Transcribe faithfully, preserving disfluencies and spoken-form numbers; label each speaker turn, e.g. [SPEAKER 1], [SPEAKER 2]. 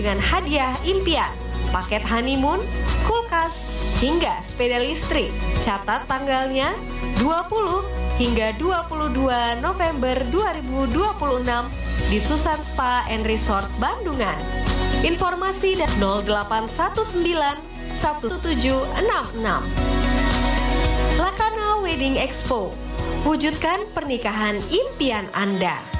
[SPEAKER 1] dengan hadiah impian, paket honeymoon, kulkas, hingga sepeda listrik. Catat tanggalnya dua puluh hingga dua puluh dua November dua ribu dua puluh enam di Susan Spa and Resort Bandungan. Informasi dan nol delapan satu sembilan satu tujuh enam enam. Lakana Wedding Expo, wujudkan pernikahan impian Anda.